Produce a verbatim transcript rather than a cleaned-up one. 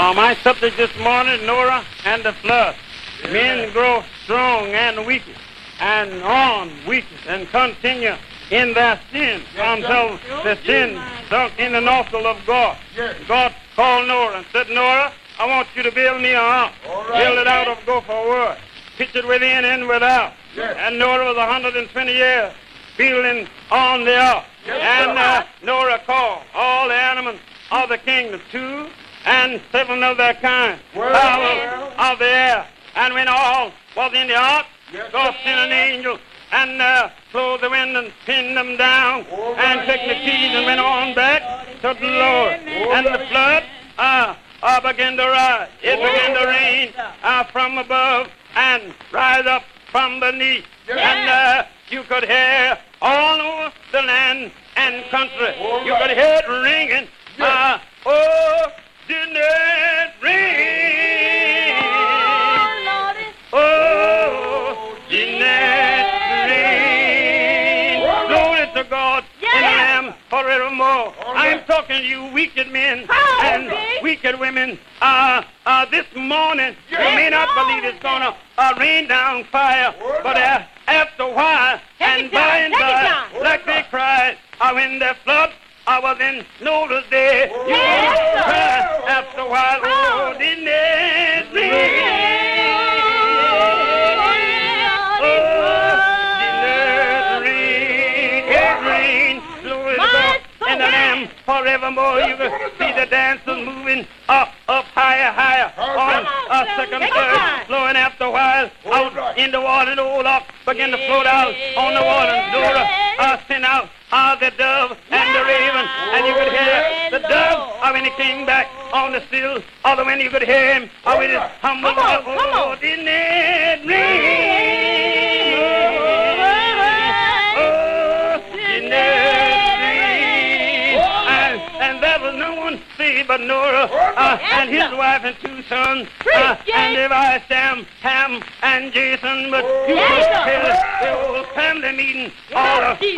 Uh, my subject this morning, Noah and the flood. Yeah. Men grow strong and weak, and on weak, and continue in their sin yes, until the sin sunk in the nostril of God. Yes. God called Noah and said, Noah, I want you to build me a house. Right. Build it out of gopher wood. Pitch it within and without. Yes. And Noah was one hundred twenty years building on the ark. Yes, and uh, Noah called all the animals of the kingdom, two and seven of their kind, well, powers well. of the air. And when all was in the ark, yes, God sent an angel and uh, closed the wind and pinned them down, oh, and took the keys and went on back to the Lord. Oh, and the flood uh, uh, began to rise. It oh, began to rain uh, from above and rise up from beneath. Yes. And uh, you could hear all over the land and country. Oh, you could hear it ringing. Yes. Uh, oh, didn't it ring? Oh, Lordy. Oh, didn't it ring? Glory to God yes. in the Lamb forevermore. Right. I'm talking to you wicked men oh, and okay. wicked women. Uh, uh, this morning, yes. you may not believe it's going to uh, rain down fire, oh, but uh, after a while, Take and by and by, like they cried, uh, when the flood, I was in Noah's day. Oh, you yes, cry after a while, oh, oh didn't it rain? Oh, didn't it rain? It rained, glory to God, and the Lamb forevermore. You can see the dancers moving up, up, higher, higher, on a second, third, flowing after a while, out in the water, and the old ark began to float out on the water. Noah uh, sent out uh, the dove and the raven, and you could hear the dove uh, when he came back on the still, or the wind, you could hear him uh, with his humble voice. Oh, didn't it rain? Oh, didn't it rain? And, and there was no one saved but Noah uh, and his wife and two sons, uh, and Levi, Sam, Ham, and Jason. But you could tell the whole family meeting all of